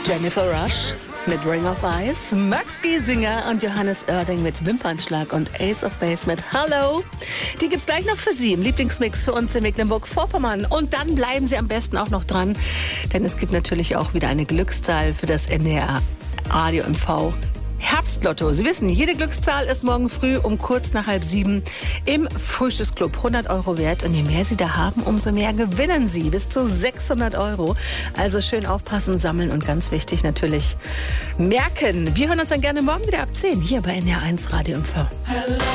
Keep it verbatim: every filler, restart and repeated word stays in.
Jennifer Rush mit Ring of Ice, Max Giesinger und Johannes Oerding mit Wimpernschlag und Ace of Base mit Hello. Die gibt's gleich noch für Sie im Lieblingsmix für uns in Mecklenburg-Vorpommern. Und dann bleiben Sie am besten auch noch dran, denn es gibt natürlich auch wieder eine Glückszahl für das N D R Radio M V Herbstlotto. Sie wissen, jede Glückszahl ist morgen früh um kurz nach halb sieben im Frühstücksclub hundert Euro wert. Und je mehr Sie da haben, umso mehr gewinnen Sie. Bis zu sechshundert Euro. Also schön aufpassen, sammeln und ganz wichtig natürlich merken. Wir hören uns dann gerne morgen wieder ab zehn hier bei N D R eins Radio M V. Hello.